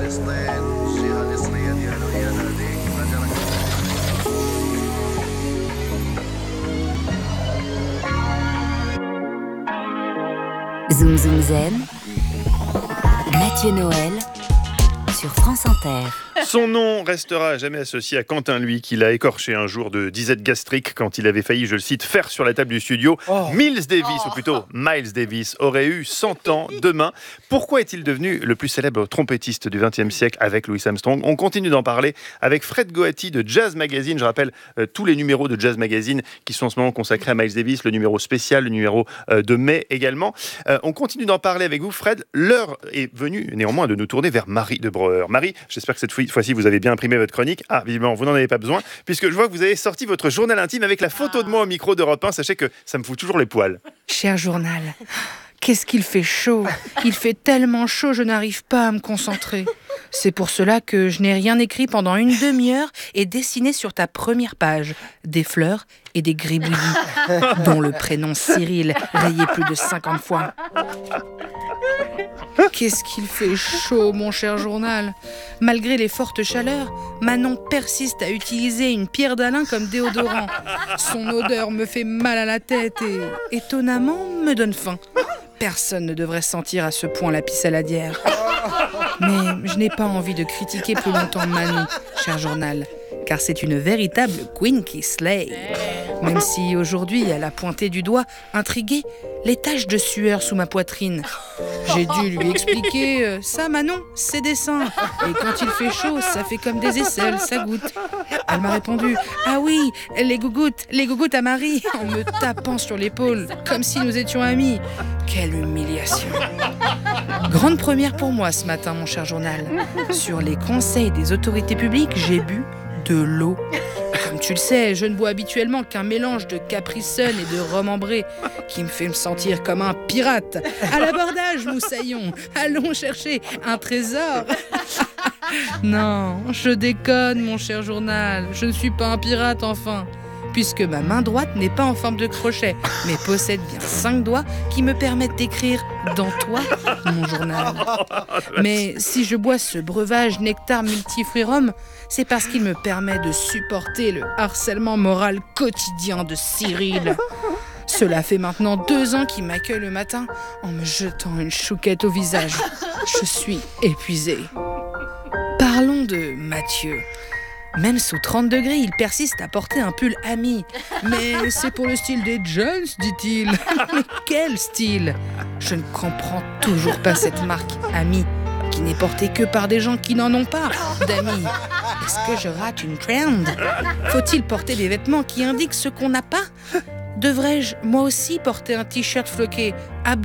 Zoom Zoom Zen, Mathieu Noël sur France Inter. Son nom restera à jamais associé à Quentin, lui, qu'il a écorché un jour de disette gastrique quand il avait failli, je le cite, faire sur la table du studio. Miles Davis, ou plutôt Miles Davis, aurait eu 100 ans demain. Pourquoi est-il devenu le plus célèbre trompettiste du XXe siècle avec Louis Armstrong ? On continue d'en parler avec Fred Goati de Jazz Magazine. Je rappelle tous les numéros de Jazz Magazine qui sont en ce moment consacrés à Miles Davis, le numéro spécial, le numéro de mai également. On continue d'en parler avec vous, Fred. L'heure est venue néanmoins de nous tourner vers Marie de Breuer. Marie, j'espère que cette fois-ci vous avez bien imprimé votre chronique. Ah, visiblement, vous n'en avez pas besoin, puisque je vois que vous avez sorti votre journal intime avec la photo de moi au micro d'Europe 1. Sachez que ça me fout toujours les poils. Cher journal, qu'est-ce qu'il fait chaud. Il fait tellement chaud, je n'arrive pas à me concentrer. C'est pour cela que je n'ai rien écrit pendant une demi-heure et dessiné sur ta première page des fleurs et des gribouillis, dont le prénom Cyril rayé plus de 50 fois. Qu'est-ce qu'il fait chaud, mon cher journal. Malgré les fortes chaleurs, Manon persiste à utiliser une pierre d'Alain comme déodorant. Son odeur me fait mal à la tête et, étonnamment, me donne faim. Personne ne devrait sentir à ce point la pissaladière. Mais je n'ai pas envie de critiquer plus longtemps Manon, cher journal, car c'est une véritable queen qui slay. Même si aujourd'hui elle a pointé du doigt, intriguée, les taches de sueur sous ma poitrine. J'ai dû lui expliquer ça Manon, c'est des seins. Et quand il fait chaud, ça fait comme des aisselles, ça goûte. Elle m'a répondu, ah oui, les gougouttes à Marie, en me tapant sur l'épaule, comme si nous étions amis. Quelle humiliation. Grande première pour moi ce matin, mon cher journal. Sur les conseils des autorités publiques, j'ai bu de l'eau. Comme tu le sais, je ne bois habituellement qu'un mélange de Capri Sun et de rhum ambré qui me fait me sentir comme un pirate. À l'abordage, moussaillon. Allons chercher un trésor. Non, je déconne, mon cher journal. Je ne suis pas un pirate, enfin. Puisque ma main droite n'est pas en forme de crochet, mais possède bien 5 doigts qui me permettent d'écrire dans toi, mon journal. Mais si je bois ce breuvage nectar multifruits rhum, c'est parce qu'il me permet de supporter le harcèlement moral quotidien de Cyril. Cela fait maintenant 2 ans qu'il m'accueille le matin en me jetant une chouquette au visage. Je suis épuisée. Parlons de Mathieu. Même sous 30 degrés, il persiste à porter un pull Ami. Mais c'est pour le style des Jones, dit-il. Mais quel style ? Je ne comprends toujours pas cette marque Ami, qui n'est portée que par des gens qui n'en ont pas d'amis. Est-ce que je rate une trend ? Faut-il porter des vêtements qui indiquent ce qu'on n'a pas ? Devrais-je, moi aussi, porter un t-shirt floqué abdominaux ?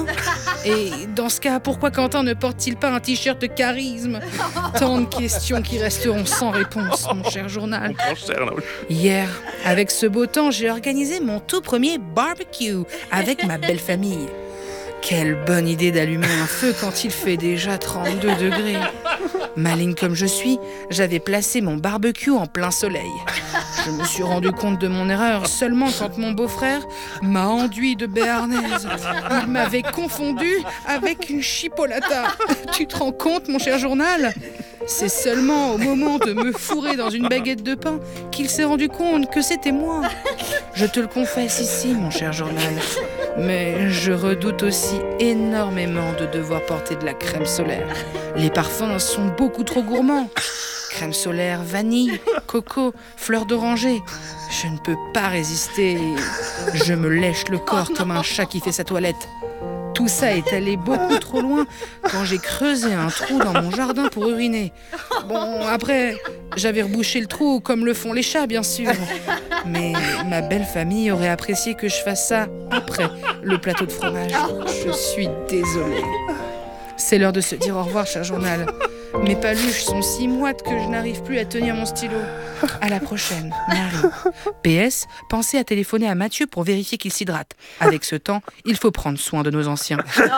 Et dans ce cas, pourquoi Quentin ne porte-t-il pas un t-shirt de charisme ? Tant de questions qui resteront sans réponse, mon cher journal. Hier, avec ce beau temps, j'ai organisé mon tout premier barbecue avec ma belle famille. Quelle bonne idée d'allumer un feu quand il fait déjà 32 degrés. Maligne comme je suis, j'avais placé mon barbecue en plein soleil. Je me suis rendu compte de mon erreur seulement quand mon beau-frère m'a enduit de béarnaise. Il m'avait confondu avec une chipolata. Tu te rends compte, mon cher journal ? C'est seulement au moment de me fourrer dans une baguette de pain qu'il s'est rendu compte que c'était moi. Je te le confesse ici, mon cher journal. Mais je redoute aussi énormément de devoir porter de la crème solaire. Les parfums sont beaucoup trop gourmands. Crème solaire, vanille, coco, fleur d'oranger. Je ne peux pas résister. Je me lèche le corps comme un chat qui fait sa toilette. Tout ça est allé beaucoup trop loin quand j'ai creusé un trou dans mon jardin pour uriner. Bon, après, j'avais rebouché le trou comme le font les chats, bien sûr. Mais ma belle famille aurait apprécié que je fasse ça après le plateau de fromage. Je suis désolée. C'est l'heure de se dire au revoir, cher journal. Mes paluches sont si moites que je n'arrive plus à tenir mon stylo. À la prochaine, Marie. PS, pensez à téléphoner à Mathieu pour vérifier qu'il s'hydrate. Avec ce temps, il faut prendre soin de nos anciens.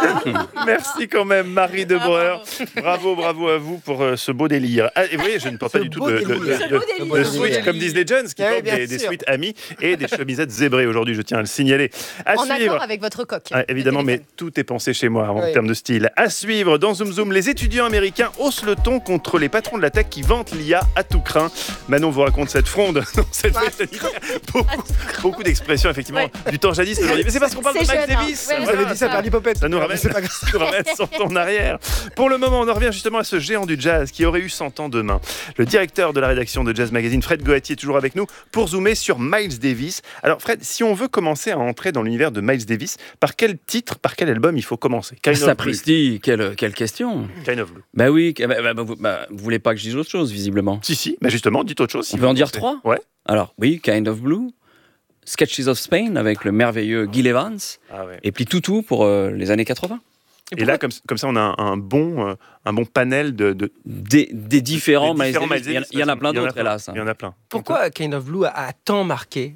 Merci quand même, Marie de Breuer. Bravo à vous pour ce beau délire. Ah, et vous voyez, je ne porte pas du tout de sweat, comme disent les jeunes, qui portent des sweats Amis et des chemisettes zébrées aujourd'hui, je tiens à le signaler. En accord avec votre coque. Ah, évidemment, mais tout est pensé chez moi en termes de style. À suivre dans Zoom Zoom, les étudiants américains haussent hausse le ton contre les patrons de la tech qui vantent l'IA à tout crin. Manon vous raconte cette fronde dans cette fête sanitaire. Beaucoup d'expressions, effectivement, du temps jadis aujourd'hui. Mais c'est parce qu'on parle de Miles Davis. Ouais, Vous avez dit ça par l'hypopète. Ça nous ramène, C'est pas grave. ça nous ramène 100 ans en arrière. Pour le moment, on en revient justement à ce géant du jazz qui aurait eu 100 ans demain. Le directeur de la rédaction de Jazz Magazine, Fred Goati, est toujours avec nous pour zoomer sur Miles Davis. Alors Fred, si on veut commencer à entrer dans l'univers de Miles Davis, par quel titre, par quel album il faut commencer? Sapristi, quelle question. Kind of Blue. Bah oui, vous voulez pas que je dise autre chose, visiblement. Si, mais justement, dites autre chose. On peut en dire 3 ? Ouais. Alors, oui, Kind of Blue, Sketches of Spain avec le merveilleux Gil Evans, Ah ouais. et puis Toutou pour les années 80. Et là, comme ça, on a un bon panel Des différents des Miles différents Davis. Miles Davis. Il y en a plein d'autres, hélas. Il y en a plein. Pourquoi Kind of Blue a tant marqué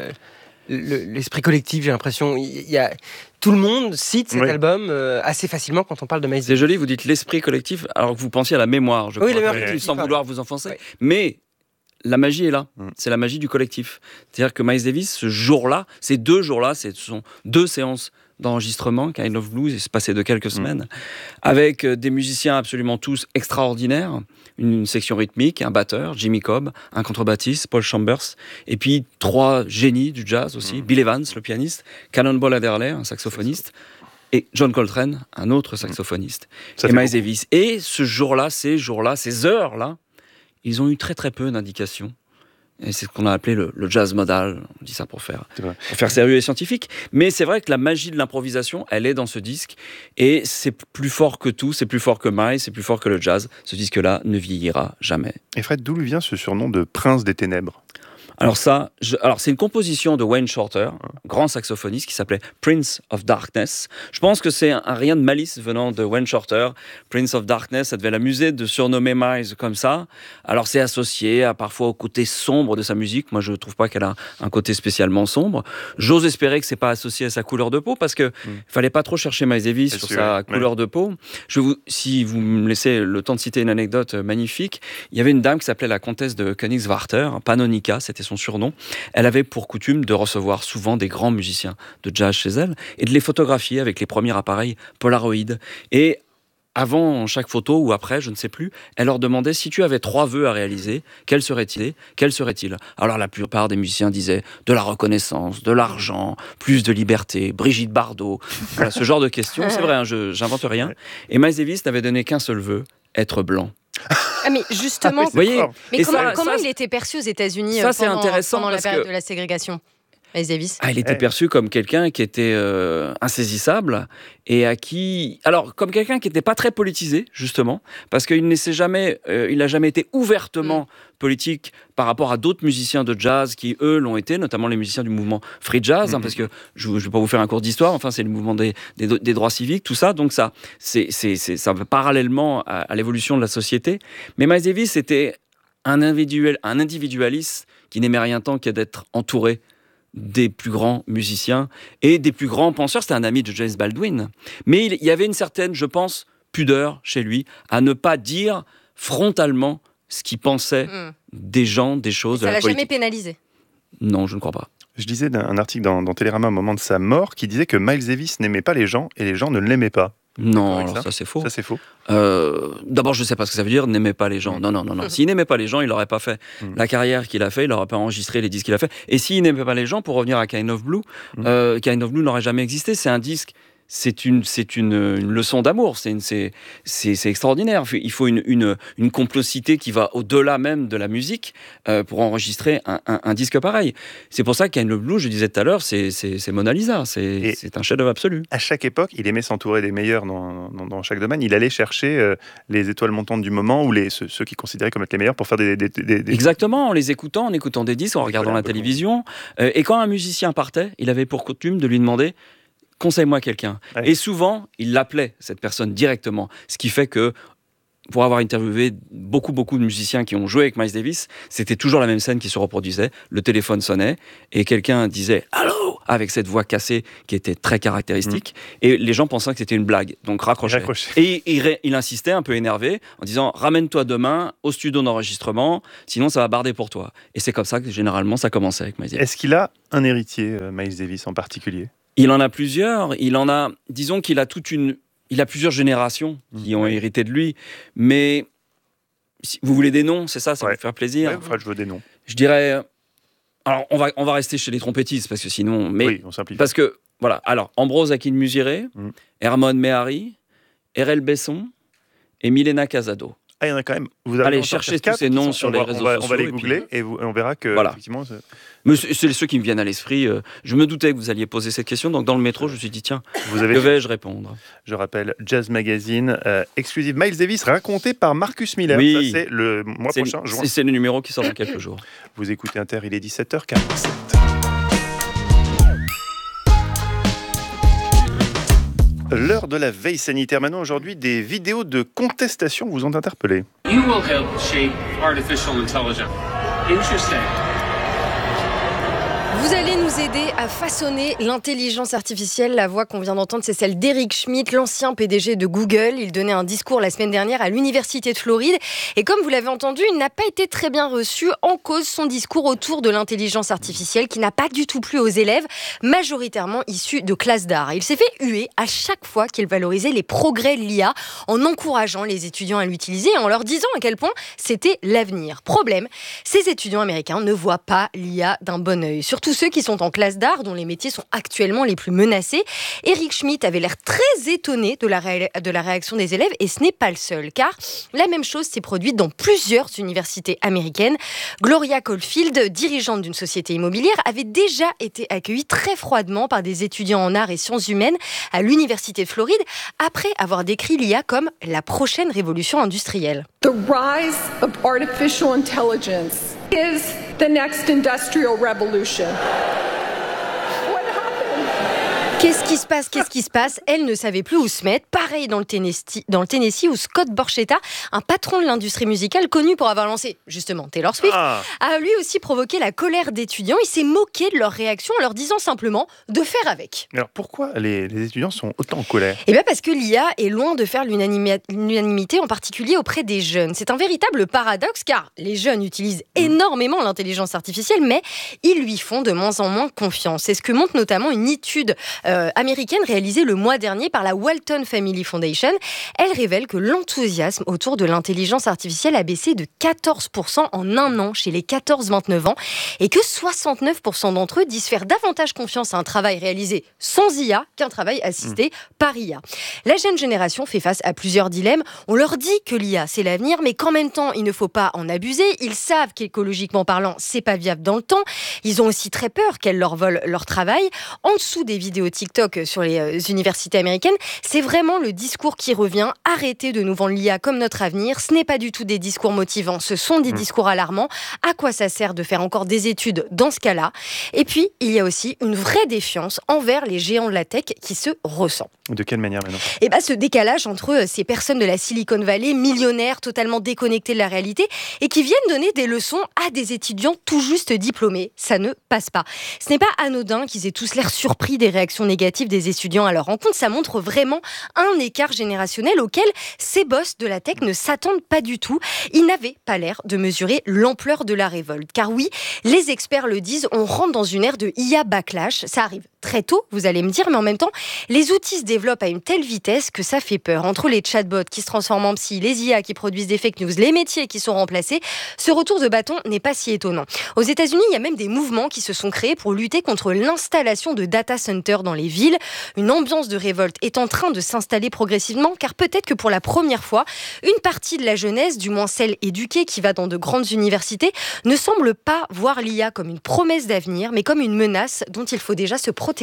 l'esprit collectif, j'ai l'impression. Tout le monde cite cet album assez facilement quand on parle de Miles C'est Davis. joli, vous dites l'esprit collectif, alors que vous pensiez à la mémoire, je Oui, crois, la mémoire collective, sans collective, vouloir vous enfoncer. Ouais. Mais la magie est là. Mm. C'est la magie du collectif. C'est-à-dire que Miles Davis, ce jour-là, ces 2 jours-là, ce sont 2 séances d'enregistrement, Kind of Blues, et c'est passé de quelques semaines, avec des musiciens absolument tous extraordinaires, une section rythmique, un batteur, Jimmy Cobb, un contrebassiste, Paul Chambers, et puis 3 génies du jazz aussi, Bill Evans, le pianiste, Cannonball Adderley, un saxophoniste, et John Coltrane, un autre saxophoniste, Ça et fait Miles beaucoup. Davis. Et ce jour-là, ces heures-là, ils ont eu très très peu d'indications. Et c'est ce qu'on a appelé le jazz modal. On dit ça pour faire sérieux et scientifique. Mais c'est vrai que la magie de l'improvisation, elle est dans ce disque. Et c'est plus fort que tout, c'est plus fort que Miles, c'est plus fort que le jazz. Ce disque-là ne vieillira jamais. Et Fred, d'où lui vient ce surnom de Prince des Ténèbres? Alors c'est une composition de Wayne Shorter, grand saxophoniste, qui s'appelait Prince of Darkness. Je pense que c'est un rien de malice venant de Wayne Shorter. Prince of Darkness, ça devait l'amuser de surnommer Miles comme ça. Alors c'est associé parfois au côté sombre de sa musique. Moi, je ne trouve pas qu'elle a un côté spécialement sombre. J'ose espérer que c'est pas associé à sa couleur de peau, parce que fallait pas trop chercher Miles Davis C'est sur sûr, sa ouais. couleur de peau. Si vous me laissez le temps de citer une anecdote magnifique, il y avait une dame qui s'appelait la comtesse de Königswarter, Panonica, c'était son surnom. Elle avait pour coutume de recevoir souvent des grands musiciens de jazz chez elle et de les photographier avec les premiers appareils Polaroid. Et avant chaque photo ou après, je ne sais plus, elle leur demandait si tu avais 3 vœux à réaliser, quels seraient-ils? Alors la plupart des musiciens disaient de la reconnaissance, de l'argent, plus de liberté, Brigitte Bardot, voilà, ce genre de questions. C'est vrai, hein, j'invente rien. Et Miles Davis n'avait donné qu'un seul vœu, être blanc. Ah, mais justement, Vous voyez, mais et comment ça, il était perçu aux États-Unis ça, c'est intéressant pendant la parce période que- de la ségrégation, Miles Davis? il était perçu comme quelqu'un qui était insaisissable et à qui... Alors, comme quelqu'un qui n'était pas très politisé, justement, parce qu'il n'a jamais été ouvertement politique par rapport à d'autres musiciens de jazz qui, eux, l'ont été, notamment les musiciens du mouvement free jazz, hein, parce que je ne vais pas vous faire un cours d'histoire, enfin, c'est le mouvement des droits civiques, tout ça, donc ça va parallèlement à l'évolution de la société. Mais Miles Davis était un individualiste qui n'aimait rien tant que d'être entouré des plus grands musiciens et des plus grands penseurs. C'était un ami de James Baldwin. Mais il y avait une certaine, je pense, pudeur chez lui à ne pas dire frontalement ce qu'il pensait des gens, des choses, de Ça la l'a jamais politique. pénalisé. Non, je ne crois pas. Je lisais un article dans Télérama au moment de sa mort qui disait que Miles Davis n'aimait pas les gens et les gens ne l'aimaient pas. Non, avec alors ça ça c'est faux. Ça, c'est faux. D'abord, je ne sais pas ce que ça veut dire, n'aimait pas les gens. Non. S'il n'aimait pas les gens, il n'aurait pas fait la carrière qu'il a fait, il n'aurait pas enregistré les disques qu'il a fait. Et s'il n'aimait pas les gens, pour revenir à Kind of Blue, Kind of Blue n'aurait jamais existé. C'est un disque, c'est une leçon d'amour, c'est extraordinaire. Il faut une complicité qui va au-delà même de la musique pour enregistrer un disque pareil. C'est pour ça que Kind of Blue, je disais tout à l'heure, c'est Mona Lisa, c'est un chef-d'œuvre absolu. À chaque époque, il aimait s'entourer des meilleurs dans chaque domaine. Il allait chercher les étoiles montantes du moment ou ceux qu'il considérait comme être les meilleurs pour faire des... Exactement, en écoutant des disques, en regardant la télévision. Et quand un musicien partait, il avait pour coutume de lui demander « conseille-moi quelqu'un ». Ouais. Et souvent, il l'appelait, cette personne, directement. Ce qui fait que, pour avoir interviewé beaucoup de musiciens qui ont joué avec Miles Davis, c'était toujours la même scène qui se reproduisait. Le téléphone sonnait et quelqu'un disait « Allô ?» avec cette voix cassée qui était très caractéristique. Et les gens pensaient que c'était une blague, donc raccrochaient. Et il insistait, un peu énervé, en disant « Ramène-toi demain au studio d'enregistrement, sinon ça va barder pour toi. » Et c'est comme ça que généralement ça commençait avec Miles Davis. Est-ce qu'il a un héritier, Miles Davis en particulier? Il en a plusieurs. Disons qu'il a plusieurs générations qui ont hérité de lui. Mais si vous voulez des noms, c'est ça va vous faire plaisir. Ouais, je veux des noms. Je dirais. Alors, on va rester chez les trompettistes parce que sinon. Mais, oui, on simplifie. Parce que, voilà. Alors, Ambrose Akin-Musiré, Hermon Mehari, Erel Besson et Milena Casado. Ah, il y en a quand même. Allez, cherchez tous ces noms sur les réseaux sociaux. On va les googler et on verra que, effectivement. Mais c'est ceux qui me viennent à l'esprit. Je me doutais que vous alliez poser cette question, donc dans le métro, je me suis dit, tiens, que vais-je répondre ? Je rappelle, Jazz Magazine, exclusive Miles Davis, raconté par Marcus Miller. Oui. Ça, c'est le mois prochain. C'est le numéro qui sort dans quelques jours. Vous écoutez Inter, il est 17h47. L'heure de la veille sanitaire. Maintenant, aujourd'hui, des vidéos de contestation vous ont interpellé. You will help shape artificial intelligence. Interesting. Vous allez nous aider à façonner l'intelligence artificielle. La voix qu'on vient d'entendre, c'est celle d'Eric Schmidt, l'ancien PDG de Google. Il donnait un discours la semaine dernière à l'Université de Floride. Et comme vous l'avez entendu, il n'a pas été très bien reçu, en cause son discours autour de l'intelligence artificielle qui n'a pas du tout plu aux élèves, majoritairement issus de classes d'art. Il s'est fait huer à chaque fois qu'il valorisait les progrès de l'IA en encourageant les étudiants à l'utiliser et en leur disant à quel point c'était l'avenir. Problème, ces étudiants américains ne voient pas l'IA d'un bon œil. Surtout ceux qui sont en classe d'art, dont les métiers sont actuellement les plus menacés. Eric Schmidt avait l'air très étonné de la réaction des élèves, et ce n'est pas le seul, car la même chose s'est produite dans plusieurs universités américaines. Gloria Caulfield, dirigeante d'une société immobilière, avait déjà été accueillie très froidement par des étudiants en arts et sciences humaines à l'Université de Floride, après avoir décrit l'IA comme la prochaine révolution industrielle. The rise of artificial intelligence is the next industrial revolution. Qu'est-ce qui se passe ? Elle ne savait plus où se mettre. Pareil dans le Tennessee où Scott Borchetta, un patron de l'industrie musicale connu pour avoir lancé justement Taylor Swift, a lui aussi provoqué la colère d'étudiants. Il s'est moqué de leur réaction en leur disant simplement de faire avec. Alors pourquoi les étudiants sont autant en colère ? Eh bien parce que l'IA est loin de faire l'unanimité, en particulier auprès des jeunes. C'est un véritable paradoxe, car les jeunes utilisent énormément l'intelligence artificielle, mais ils lui font de moins en moins confiance. C'est ce que montre notamment une étude américaine réalisée le mois dernier par la Walton Family Foundation. Elle révèle que l'enthousiasme autour de l'intelligence artificielle a baissé de 14% en un an chez les 14-29 ans, et que 69% d'entre eux disent faire davantage confiance à un travail réalisé sans IA qu'un travail assisté par IA. La jeune génération fait face à plusieurs dilemmes. On leur dit que l'IA c'est l'avenir, mais qu'en même temps il ne faut pas en abuser. Ils savent qu'écologiquement parlant c'est pas viable dans le temps. Ils ont aussi très peur qu'elle leur vole leur travail. En dessous des vidéos TikTok sur les universités américaines, c'est vraiment le discours qui revient. Arrêtez de nous vendre l'IA comme notre avenir. Ce n'est pas du tout des discours motivants, ce sont des discours alarmants. À quoi ça sert de faire encore des études dans ce cas-là ? Et puis, il y a aussi une vraie défiance envers les géants de la tech qui se ressent. De quelle manière maintenant ? Eh ben, ce décalage entre ces personnes de la Silicon Valley, millionnaires, totalement déconnectés de la réalité, et qui viennent donner des leçons à des étudiants tout juste diplômés, ça ne passe pas. Ce n'est pas anodin qu'ils aient tous l'air surpris des réactions négatives des étudiants à leur rencontre. Ça montre vraiment un écart générationnel auquel ces boss de la tech ne s'attendent pas du tout. Ils n'avaient pas l'air de mesurer l'ampleur de la révolte. Car oui, les experts le disent, on rentre dans une ère de IA backlash. Ça arrive très tôt, vous allez me dire, mais en même temps, les outils se développent à une telle vitesse que ça fait peur. Entre les chatbots qui se transforment en psy, les IA qui produisent des fake news, les métiers qui sont remplacés, ce retour de bâton n'est pas si étonnant. Aux États-Unis, il y a même des mouvements qui se sont créés pour lutter contre l'installation de data centers dans les villes. Une ambiance de révolte est en train de s'installer progressivement, car peut-être que pour la première fois, une partie de la jeunesse, du moins celle éduquée qui va dans de grandes universités, ne semble pas voir l'IA comme une promesse d'avenir, mais comme une menace dont il faut déjà se protéger.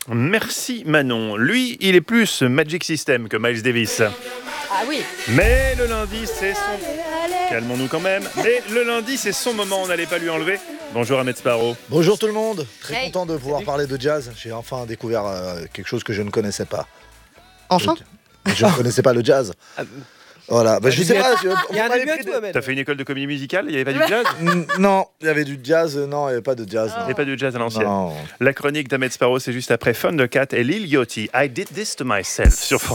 Merci Manon. Lui, il est plus Magic System que Miles Davis. Ah oui. Mais le lundi, c'est son... Calmons-nous quand même. Mais le lundi, c'est son moment, on n'allait pas lui enlever. Bonjour Ahmed Sparrow. Bonjour tout le monde. Très content de pouvoir parler de jazz. J'ai enfin découvert quelque chose que je ne connaissais pas. Enfin ? Je ne connaissais pas le jazz. Voilà, je sais pas. Il y a un début à tout, Ahmed. T'as fait une école de comédie musicale, il n'y avait pas du jazz ? Non, il y avait du jazz, non, il n'y avait pas de jazz. Il n'y avait pas de jazz à l'ancienne. Non. La chronique d'Ahmed Sparrow, c'est juste après Thundercat et Lil Yachty. I did this to myself sur France.